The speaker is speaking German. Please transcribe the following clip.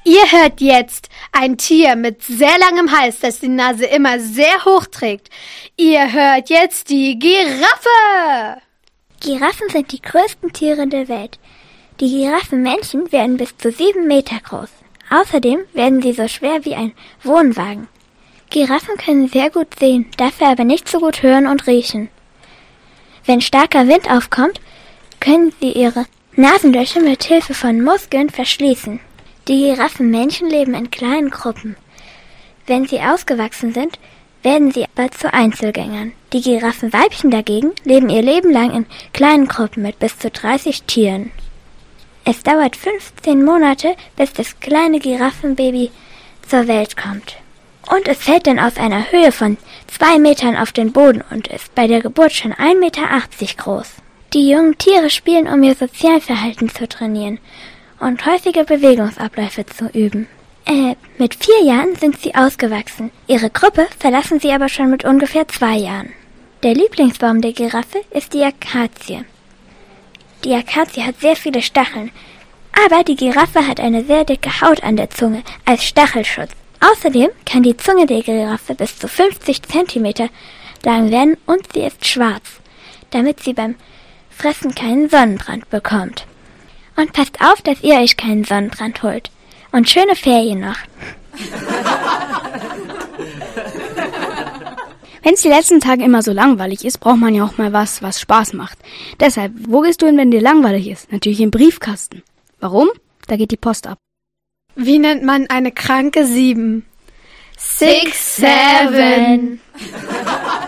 Ihr hört jetzt ein Tier mit sehr langem Hals, das die Nase immer sehr hoch trägt. Ihr hört jetzt die Giraffe. Giraffen sind die größten Tiere der Welt. Die Giraffenmännchen werden bis zu 7 Meter groß. Außerdem werden sie so schwer wie ein Wohnwagen. Giraffen können sehr gut sehen, dafür aber nicht so gut hören und riechen. Wenn starker Wind aufkommt, können sie ihre Nasenlöcher mit Hilfe von Muskeln verschließen. Die Giraffenmännchen leben in kleinen Gruppen. Wenn sie ausgewachsen sind, werden sie aber zu Einzelgängern. Die Giraffenweibchen dagegen leben ihr Leben lang in kleinen Gruppen mit bis zu 30 Tieren. Es dauert 15 Monate, bis das kleine Giraffenbaby zur Welt kommt. Und es fällt dann aus einer Höhe von 2 Metern auf den Boden und ist bei der Geburt schon 1,80 Meter groß. Die jungen Tiere spielen, um ihr Sozialverhalten zu trainieren und häufige Bewegungsabläufe zu üben. Mit 4 Jahren sind sie ausgewachsen. Ihre Gruppe verlassen sie aber schon mit ungefähr 2 Jahren. Der Lieblingsbaum der Giraffe ist die Akazie. Die Akazie hat sehr viele Stacheln, aber die Giraffe hat eine sehr dicke Haut an der Zunge als Stachelschutz. Außerdem kann die Zunge der Giraffe bis zu 50 Zentimeter lang werden und sie ist schwarz, damit sie beim Fressen keinen Sonnenbrand bekommt. Und passt auf, dass ihr euch keinen Sonnenbrand holt. Und schöne Ferien noch. Wenn es die letzten Tage immer so langweilig ist, braucht man ja auch mal was Spaß macht. Deshalb, wo gehst du hin, wenn dir langweilig ist? Natürlich im Briefkasten. Warum? Da geht die Post ab. Wie nennt man eine kranke 7? 6, 7.